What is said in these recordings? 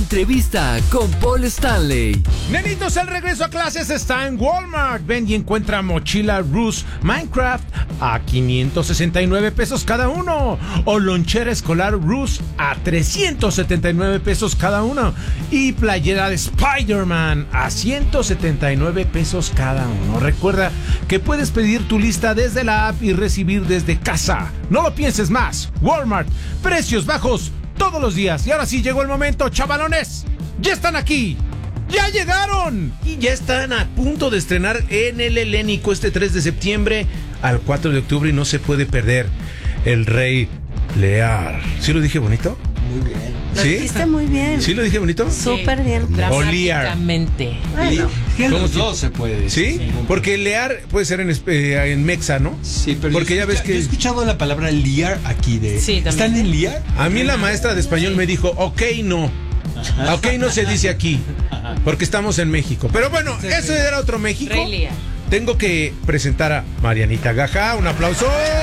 entrevista con Paul Stanley. Nenitos, el regreso a clases está en Walmart. Ven y encuentra mochila Rus Minecraft a 569 pesos cada uno. O lonchera escolar Rus a 379 pesos cada uno. Y playera de Spider-Man a 179 pesos cada uno. Recuerda que puedes pedir tu lista desde la app y recibir desde casa. No lo pienses más. Walmart, precios bajos todos los días. Y ahora sí llegó el momento, chavalones. Ya están aquí. ¡Ya llegaron! Y ya están a punto de estrenar en el Helénico este 3 de septiembre al 4 de octubre y no se puede perder El Rey Lear. ¿Sí lo dije bonito? Muy bien. Lo ¿Sí? dijiste muy bien. ¿Sí lo dije bonito? Súper bien. O Lear. Dramáticamente. Bueno, Los dos se puede. ¿Sí? Porque Lear puede ser en Mexa, ¿no? Sí, pero porque yo ya ves que yo he escuchado la palabra liar aquí de. Sí, también. ¿Están en liar? a mí la maestra de español me dijo, ok, no. Ok, no se dice aquí, porque estamos en México. Pero bueno, eso era otro México. Rey Lear. Tengo que presentar a Marianita Gaja. Un aplauso.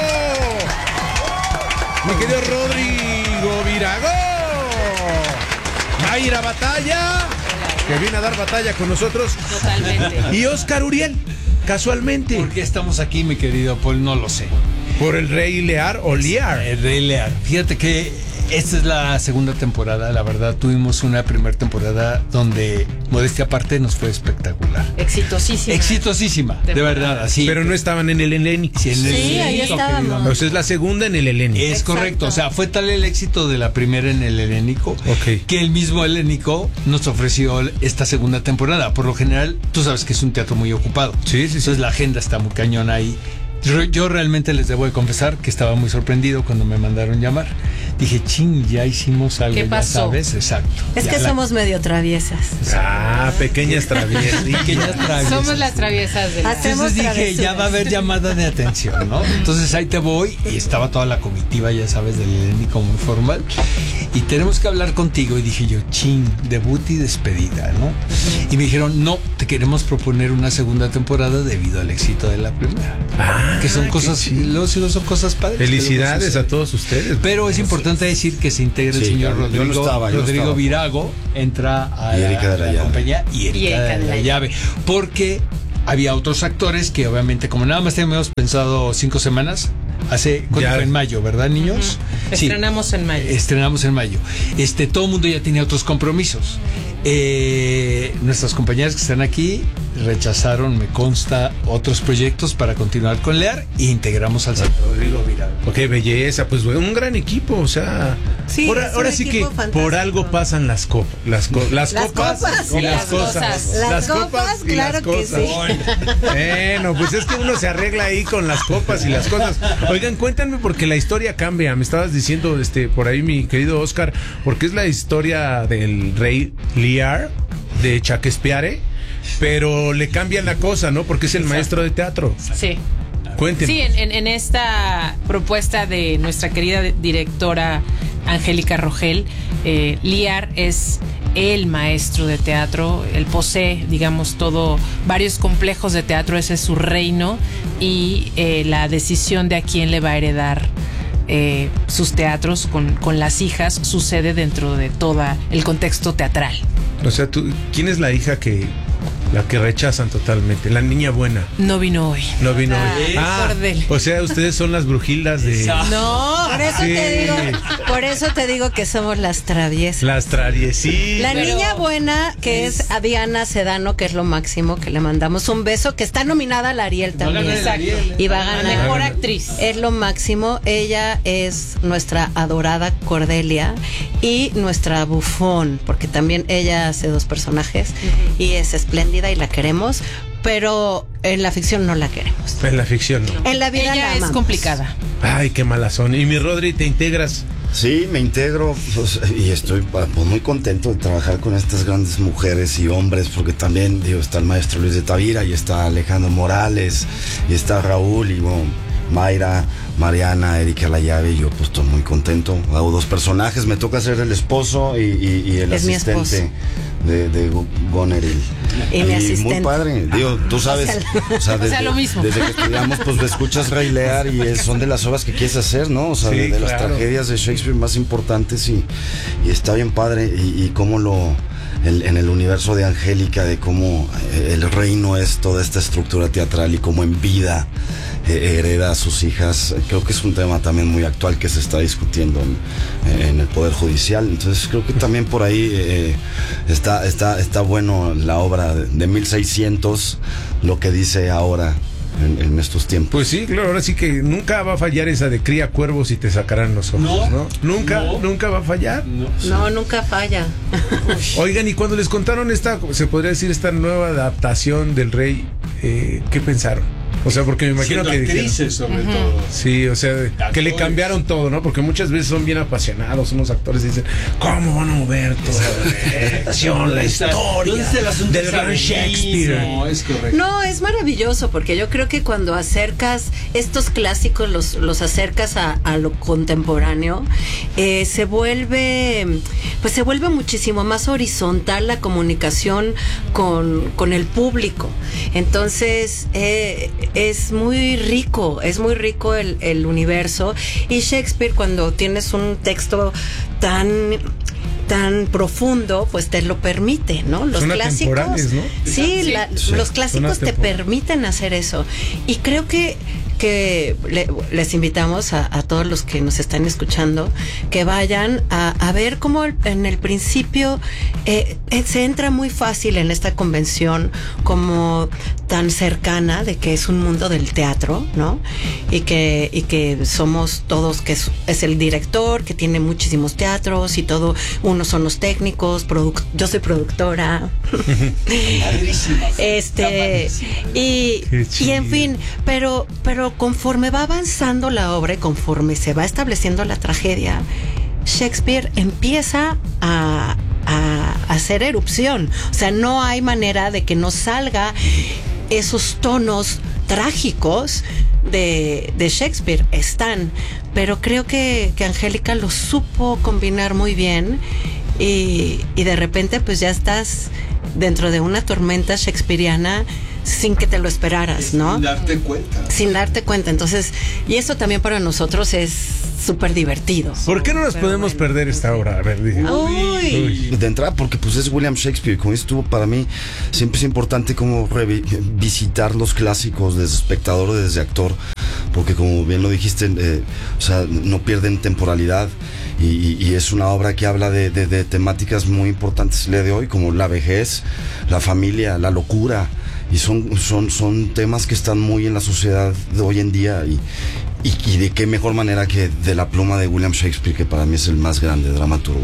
Mi querido Rodrigo Virago. Mayra Batalla, que viene a dar batalla con nosotros. Totalmente. Y Oscar Uriel, casualmente. ¿Por qué estamos aquí, mi querido Paul? No lo sé. Por el Rey Lear o Liar. El Rey Lear. Fíjate que esta es la segunda temporada. La verdad, tuvimos una primera temporada donde, modestia aparte, nos fue espectacular. Exitosísima. Exitosísima, de verdad, así. Pero no estaban en el Helénico. Sí, en el Sí, ahí Helénico, estábamos. querido. O sea, es la segunda en el Helénico. Es Exacto. correcto, o sea, fue tal el éxito de la primera en el Helénico Ok. que el mismo Helénico nos ofreció esta segunda temporada. Por lo general, tú sabes que es un teatro muy ocupado. Sí, sí, sí. Entonces la agenda está muy cañona ahí. Yo realmente les debo de confesar que estaba muy sorprendido cuando me mandaron llamar. Dije, ching, ya hicimos algo, ¿Qué ya pasó? sabes, exacto. es Ya que la- somos medio traviesas. Ah, pequeñas traviesas. pequeñas traviesas. Somos las traviesas de la... Hacemos Entonces dije, ya travesuras. va a haber llamada de atención, ¿no? Entonces ahí te voy y estaba toda la comitiva, ya sabes, del Helénico muy formal. Y tenemos que hablar contigo. Y dije yo, chin, debut y despedida, ¿no? Y me dijeron, no, te queremos proponer una segunda temporada debido al éxito de la primera. Ah, Que son qué cosas, chido. luego sí no son cosas padres. Felicidades pero a todos ustedes. Pero es importante decir que se integra el Sí, señor yo no Rodrigo, estaba. Rodrigo Virago, entra a Y Erika de la Llave. compañía y Erika de la Llave. Porque había otros actores que obviamente, como nada más teníamos pensado 5 semanas, ¿cuánto Ya. fue? En mayo, ¿verdad, niños? Sí. Estrenamos en mayo. Estrenamos en mayo. Todo el mundo ya tenía otros compromisos. Nuestras compañeras que están aquí rechazaron, me consta, otros proyectos para continuar con Lear e integramos al señor Rodrigo Virago. Ok, belleza, pues un gran equipo, o sea, Sí, es un ahora sí que equipo fantástico. por algo pasan las copas, las copas copas y y las las cosas, cosas. Las copas, y las claro que cosas. sí. Bueno, pues es que uno se arregla ahí con las copas y las cosas. Oigan, cuéntenme porque la historia cambia. Me estabas diciendo, por ahí mi querido Oscar, porque es la historia del Rey Lear de Shakespeare, pero le cambian la cosa, ¿no? Porque es el maestro de teatro. Sí. Cuéntenme. Sí, en esta propuesta de nuestra querida directora Angélica Rogel, Lear es el maestro de teatro. Él posee, digamos, varios complejos de teatro. Ese es su reino. Y la decisión de a quién le va a heredar sus teatros con las hijas sucede dentro de todo el contexto teatral. O sea, ¿quién es la hija la que rechazan totalmente? La niña buena. No vino hoy. No vino hoy. Cordel. O sea, ustedes son las brujildas de No, Por eso te digo que somos las traviesas. las traviesitas. La Pero niña buena, que es a Diana Sedano, que es lo máximo, que le mandamos un beso, que está nominada al Ariel también. Exacto. Y va a ganar. Mejor actriz. Es lo máximo. Ella es nuestra adorada Cordelia y nuestra bufón, porque también ella hace 2 personajes y es espléndida y la queremos, pero en la ficción no la queremos. En la ficción, ¿no? En la vida la Ella es amamos. complicada. Ay, qué malas son. Y mi Rodri, ¿te integras? Sí, me integro pues, y estoy pues, muy contento de trabajar con estas grandes mujeres y hombres, porque también está el maestro Luis de Tavira y está Alejandro Morales y está Raúl y bueno, Mayra, Mariana, Erika La Llave y yo pues estoy muy contento. Hago 2 personajes, me toca ser el esposo y el Es mi asistente de Goneril. Y mi asistente. Muy padre, digo, tú sabes, lo mismo. Desde que estudiamos, pues escuchas Rey Lear y son de las obras que quieres hacer, ¿no? O sea, Sí, de las claro. tragedias de Shakespeare más importantes y está bien padre y cómo en el universo de Angélica, de cómo el reino es toda esta estructura teatral y cómo en vida hereda a sus hijas. Creo que es un tema también muy actual que se está discutiendo en el Poder Judicial. Entonces creo que también por ahí está bueno la obra de 1600, lo que dice ahora en estos tiempos. Pues sí, claro, ahora sí que nunca va a fallar esa de cría cuervos y te sacarán los ojos, ¿no? Nunca va a fallar. No, nunca falla. Oigan, y cuando les contaron se podría decir, esta nueva adaptación del Rey, ¿qué pensaron? O sea, porque me imagino Siendo que dijeron, actrices, sobre todo. sí, o sea, que le cambiaron todo, ¿no? Porque muchas veces son bien apasionados unos actores y dicen, ¿cómo van a mover toda la acción, la historia del gran Shakespeare? No, es correcto. No, es maravilloso porque yo creo que cuando acercas estos clásicos, los acercas a lo contemporáneo, se vuelve muchísimo más horizontal la comunicación con el público. Entonces, es muy rico el universo, y Shakespeare, cuando tienes un texto tan profundo, pues te lo permite, ¿no? Los Son clásicos, atemporales, ¿no? sí, los Son clásicos te atemporales. permiten hacer eso, y creo que les invitamos a todos los que nos están escuchando que vayan a ver cómo en el principio se entra muy fácil en esta convención como tan cercana de que es un mundo del teatro, ¿no? Y que somos todos, que es el director que tiene muchísimos teatros y todo, unos son los técnicos, yo soy productora. Y en fin, pero conforme va avanzando la obra y conforme se va estableciendo la tragedia, Shakespeare empieza a hacer erupción. O sea, no hay manera de que no salga esos tonos trágicos de Shakespeare. Están, pero creo que Angélica lo supo combinar muy bien, y de repente pues ya estás dentro de una tormenta shakespeariana sin que te lo esperaras, ¿no? Sin darte cuenta. Entonces, y eso también para nosotros es súper divertido. ¿Por qué no nos podemos perder esta obra? A ver, dije. Uy. De entrada, porque pues es William Shakespeare. Como estuvo, para mí siempre es importante como visitar los clásicos desde espectador o desde actor, porque como bien lo dijiste, o sea, no pierden temporalidad, y es una obra que habla de temáticas muy importantes el día de hoy, como la vejez, la familia, la locura, y son temas que están muy en la sociedad de hoy en día, y de qué mejor manera que de la pluma de William Shakespeare, que para mí es el más grande dramaturgo,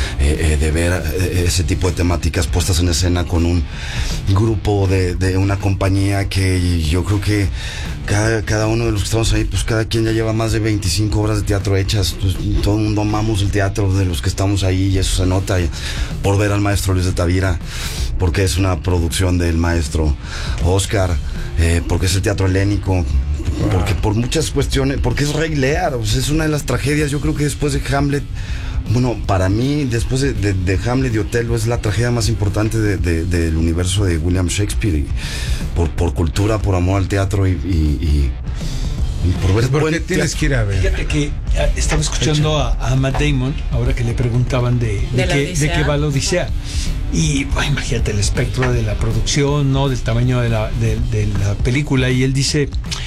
de ver ese tipo de temáticas puestas en escena con un grupo de una compañía que yo creo que cada uno de los que estamos ahí, pues cada quien ya lleva más de 25 obras de teatro hechas. Pues, todo el mundo amamos el teatro de los que estamos ahí, y eso se nota por ver al maestro Luis de Tavira, porque es una producción del maestro Oscar, porque es el teatro helénico, porque por muchas cuestiones, porque es Rey Lear, o sea, es una de las tragedias. Yo creo que después de Hamlet, bueno, para mí, después de Hamlet y Otelo, es la tragedia más importante del universo de William Shakespeare, y por cultura, por amor al teatro, y por ver ¿Por buen qué tienes teatro. que ir a ver? Fíjate que estaba escuchando a Matt Damon, ahora que le preguntaban de qué va la Odisea. Y imagínate el espectro de la producción, ¿no? Del tamaño de la película. Y él dice,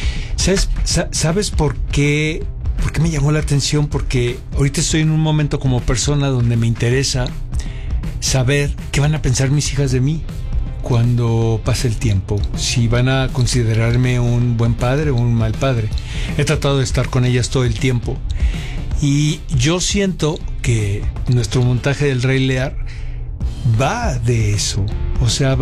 ¿sabes por qué? ¿Por qué me llamó la atención? Porque ahorita estoy en un momento como persona donde me interesa saber qué van a pensar mis hijas de mí cuando pase el tiempo, si van a considerarme un buen padre o un mal padre. He tratado de estar con ellas todo el tiempo, y yo siento que nuestro montaje del Rey Lear va de eso. O sea,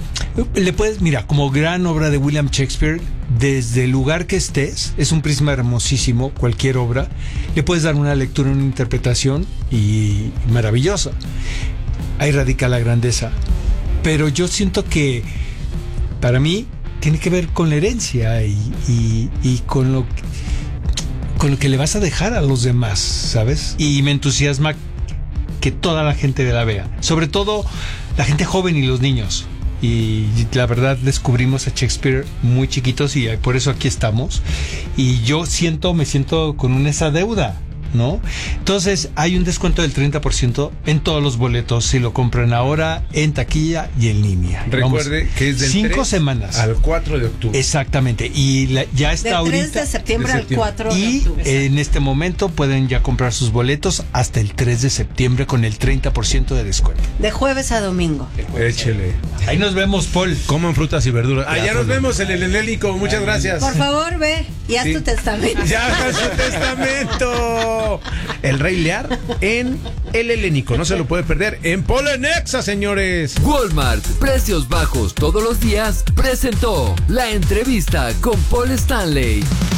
mira, como gran obra de William Shakespeare, desde el lugar que estés, es un prisma hermosísimo. Cualquier obra le puedes dar una lectura, una interpretación, y maravillosa. Ahí radica la grandeza. Pero yo siento que para mí tiene que ver con la herencia y con lo que le vas a dejar a los demás, ¿sabes? Y me entusiasma que toda la gente la vea, sobre todo la gente joven y los niños. Y la verdad descubrimos a Shakespeare muy chiquitos y por eso aquí estamos. Y yo me siento con esa deuda, ¿no? Entonces hay un descuento del 30% en todos los boletos si lo compran ahora en taquilla y en línea. Recuerde que es del 5 semanas al 4 de octubre. Exactamente. Y ya está Del ahorita 3 de septiembre al 4 de y octubre. en este momento pueden ya comprar sus boletos hasta el 3 de septiembre con el 30% de descuento. De jueves a domingo. Échele. Ahí nos vemos, Paul. Coman frutas y verduras. Ya nos vemos en el Helénico. Muchas gracias. Por favor, ve y haz Sí. tu testamento. Ya haga su testamento. El Rey Lear en el Helénico. No se lo puede perder en Polenexa, señores. Walmart, precios bajos todos los días, presentó la entrevista con Paul Stanley.